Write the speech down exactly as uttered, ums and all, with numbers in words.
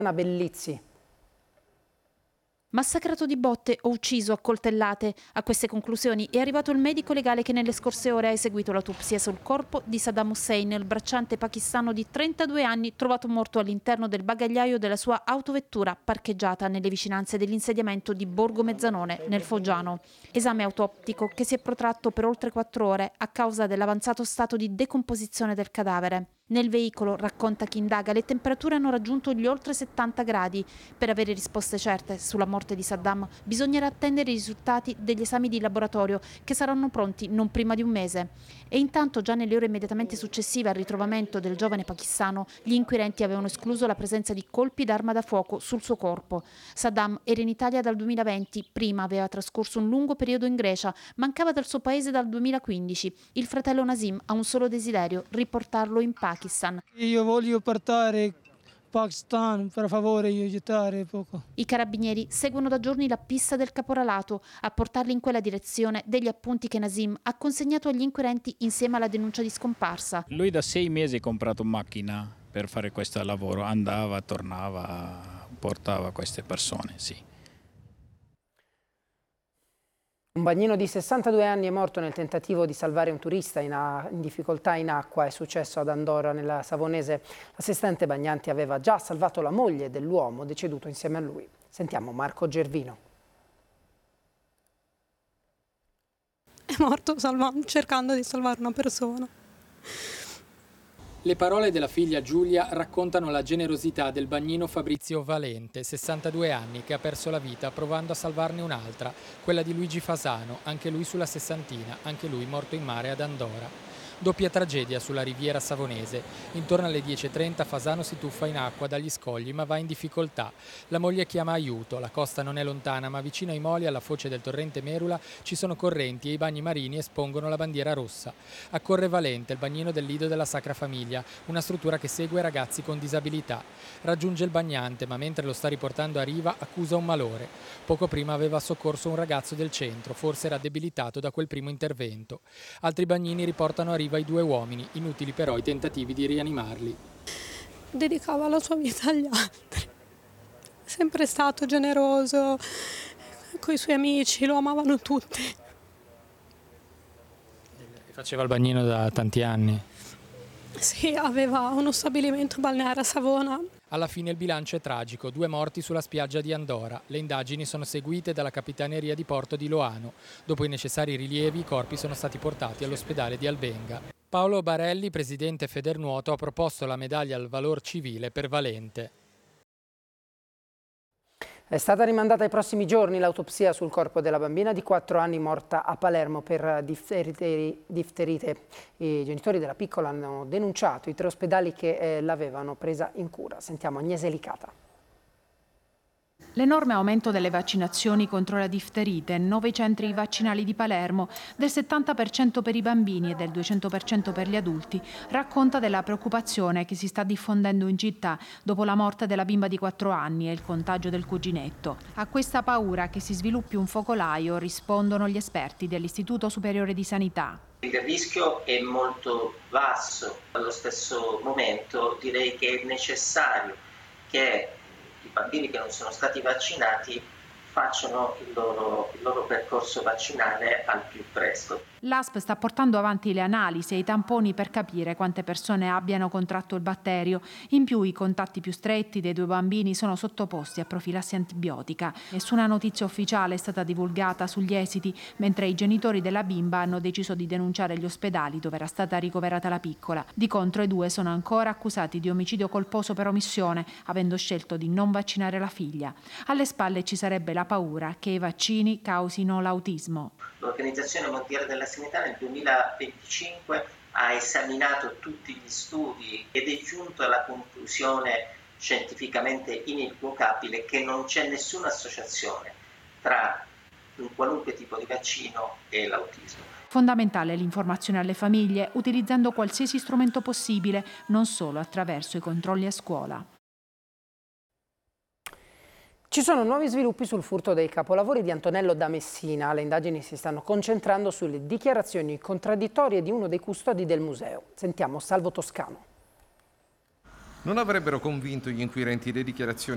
Bellizzi. Massacrato di botte o ucciso a coltellate. A queste conclusioni è arrivato il medico legale che nelle scorse ore ha eseguito l'autopsia sul corpo di Saddam Hussein, il bracciante pakistano di trentadue anni trovato morto all'interno del bagagliaio della sua autovettura parcheggiata nelle vicinanze dell'insediamento di Borgo Mezzanone, nel Foggiano. Esame autoptico che si è protratto per oltre quattro ore a causa dell'avanzato stato di decomposizione del cadavere. Nel veicolo, racconta chi indaga, le temperature hanno raggiunto gli oltre settanta gradi. Per avere risposte certe sulla morte di Saddam bisognerà attendere i risultati degli esami di laboratorio che saranno pronti non prima di un mese. E intanto già nelle ore immediatamente successive al ritrovamento del giovane pakistano gli inquirenti avevano escluso la presenza di colpi d'arma da fuoco sul suo corpo. Saddam era in Italia dal duemilaventi, prima aveva trascorso un lungo periodo in Grecia, mancava dal suo paese dal duemilaquindici. Il fratello Nasim ha un solo desiderio, riportarlo in Pakistan. Io voglio portare Pakistan, per favore, aiutare poco. I carabinieri seguono da giorni la pista del caporalato. A portarli in quella direzione degli appunti che Nasim ha consegnato agli inquirenti insieme alla denuncia di scomparsa. Lui da sei mesi ha comprato macchina per fare questo lavoro, andava, tornava, portava queste persone, sì. Un bagnino di sessantadue anni è morto nel tentativo di salvare un turista in, a, in difficoltà in acqua. È successo ad Andorra, nella Savonese. L'assistente bagnanti aveva già salvato la moglie dell'uomo deceduto insieme a lui. Sentiamo Marco Gervino. È morto salvando, cercando di salvare una persona. Le parole della figlia Giulia raccontano la generosità del bagnino Fabrizio Valente, sessantadue anni, che ha perso la vita provando a salvarne un'altra, quella di Luigi Fasano, anche lui sulla sessantina, anche lui morto in mare ad Andorra. Doppia tragedia sulla riviera savonese. Intorno alle dieci e trenta Fasano si tuffa in acqua dagli scogli ma va in difficoltà. La moglie chiama aiuto, la costa non è lontana ma vicino ai moli alla foce del torrente Merula ci sono correnti e i bagni marini espongono la bandiera rossa. Accorre Valente, il bagnino del Lido della Sacra Famiglia, una struttura che segue ragazzi con disabilità. Raggiunge il bagnante ma mentre lo sta riportando a riva accusa un malore. Poco prima aveva soccorso un ragazzo del centro, forse era debilitato da quel primo intervento. Altri bagnini riportano a riva i due uomini, inutili però i tentativi di rianimarli. Dedicava la sua vita agli altri. È sempre stato generoso, coi suoi amici, lo amavano tutti. Faceva il bagnino da tanti anni? Sì, aveva uno stabilimento balneare a Savona. Alla fine il bilancio è tragico, due morti sulla spiaggia di Andorra. Le indagini sono seguite dalla Capitaneria di Porto di Loano. Dopo i necessari rilievi i corpi sono stati portati all'ospedale di Albenga. Paolo Barelli, presidente Federnuoto, ha proposto la medaglia al valor civile per Valente. È stata rimandata ai prossimi giorni l'autopsia sul corpo della bambina di quattro anni morta a Palermo per difterite. I genitori della piccola hanno denunciato i tre ospedali che eh, l'avevano presa in cura. Sentiamo Agnese Licata. L'enorme aumento delle vaccinazioni contro la difterite, nove centri vaccinali di Palermo, del settanta per cento per i bambini e del duecento per cento per gli adulti, racconta della preoccupazione che si sta diffondendo in città dopo la morte della bimba di quattro anni e il contagio del cuginetto. A questa paura che si sviluppi un focolaio rispondono gli esperti dell'Istituto Superiore di Sanità. Il rischio è molto basso, allo stesso momento direi che è necessario che i bambini che non sono stati vaccinati facciano il loro, il loro percorso vaccinale al più presto. L'A S P sta portando avanti le analisi e i tamponi per capire quante persone abbiano contratto il batterio. In più i contatti più stretti dei due bambini sono sottoposti a profilassi antibiotica. Nessuna notizia ufficiale è stata divulgata sugli esiti, mentre i genitori della bimba hanno deciso di denunciare gli ospedali dove era stata ricoverata la piccola. Di contro i due sono ancora accusati di omicidio colposo per omissione, avendo scelto di non vaccinare la figlia. Alle spalle ci sarebbe la paura che i vaccini causino l'autismo. L'Organizzazione Mondiale della Sanità nel duemilaventicinque ha esaminato tutti gli studi ed è giunto alla conclusione scientificamente inequivocabile che non c'è nessuna associazione tra un qualunque tipo di vaccino e l'autismo. Fondamentale l'informazione alle famiglie, utilizzando qualsiasi strumento possibile, non solo attraverso i controlli a scuola. Ci sono nuovi sviluppi sul furto dei capolavori di Antonello da Messina. Le indagini si stanno concentrando sulle dichiarazioni contraddittorie di uno dei custodi del museo. Sentiamo Salvo Toscano. Non avrebbero convinto gli inquirenti le dichiarazioni